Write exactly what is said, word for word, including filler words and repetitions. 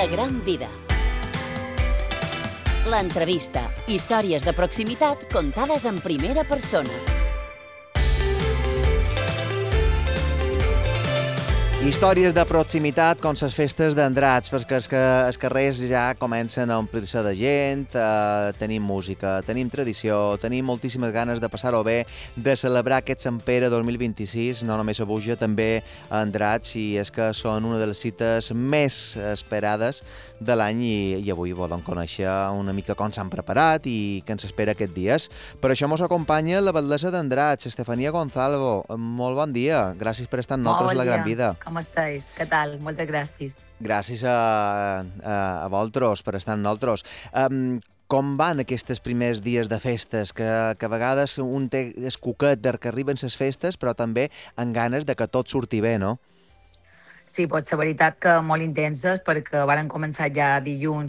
La gran vida. L'entrevista. Històries de proximitat contades en primera persona. Històries de proximitat com les festes d'Andratx, perquè els, que, els carrers ja comencen a omplir-se de gent, eh, tenim música, tenim tradició, tenim moltíssimes ganes de passar-ho bé, de celebrar aquest Sant Pere dos mil vint-i-sis, no només a Búger, també a Andratx, i és que són una de les cites més esperades de l'any i, i avui volem conèixer una mica com s'han preparat i què ens espera aquests dies. Per això ens acompanya la batllessa d'Andratx, Estefania Gonzalvo. Molt bon dia, gràcies per estar amb nosaltres a La Gran Vida. Com estàs? Què tal? Moltes gràcies. Gràcies a, a, a vosaltres per estar amb nosaltres. Um, com van aquests primers dies de festes? Que, que a vegades un té escuquet de que arriben les festes, però també amb ganes de que tot surti bé, no? Sí, pot ser veritat que molt intenses, perquè varen començar ja dilluns